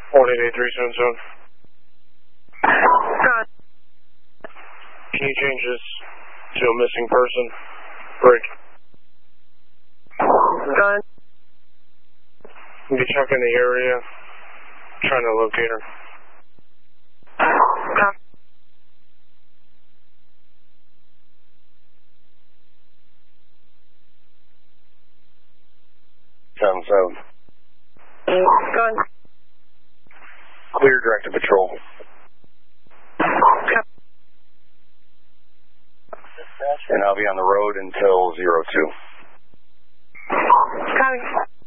18837. Got it. Can you change this to a missing person? Break. Got it. Be checking the area, trying to locate her. Copy. Sounds out. Got it. Clear directed patrol. Copy. And I'll be on the road until 02. Copy.